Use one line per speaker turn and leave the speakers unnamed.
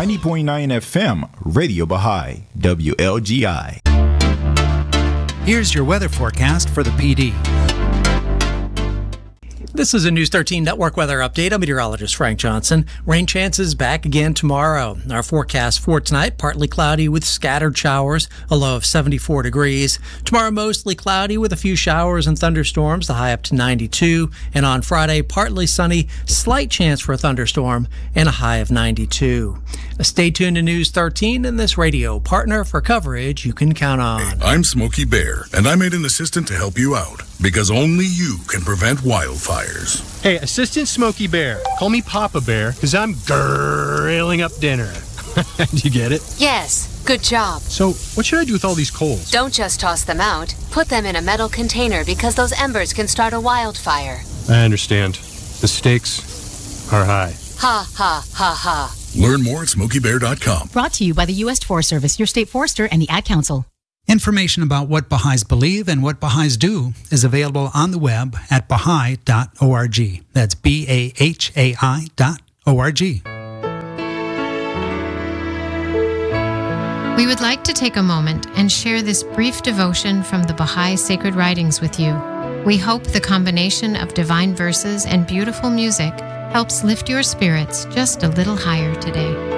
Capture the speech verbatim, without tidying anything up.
ninety point nine F M, Radio Baha'i, W L G I.
Here's your weather forecast for the P D.
This is a News thirteen Network weather update. I'm meteorologist Frank Johnson. Rain chances back again tomorrow. Our forecast for tonight, partly cloudy with scattered showers, a low of seventy-four degrees. Tomorrow, mostly cloudy with a few showers and thunderstorms, the high up to ninety-two. And on Friday, partly sunny, slight chance for a thunderstorm, and a high of ninety-two. Stay tuned to News thirteen and this radio partner for coverage you can count on.
I'm Smokey Bear, and I made an assistant to help you out, because only you can prevent wildfires.
Hey, Assistant Smokey Bear. Call me Papa Bear, because I'm grilling up dinner. Do you get it?
Yes, good job.
So, what should I do with all these coals?
Don't just toss them out. Put them in a metal container because those embers can start a wildfire.
I understand. The stakes are high.
Ha, ha, ha, ha.
Learn more at smokey bear dot com.
Brought to you by the U S Forest Service, your state forester, and the Ad Council.
Information about what Baha'is believe and what Baha'is do is available on the web at baha'i dot org. That's B A H A I dot O R G.
We would like to take a moment and share this brief devotion from the Baha'i Sacred Writings with you. We hope the combination of divine verses and beautiful music helps lift your spirits just a little higher today.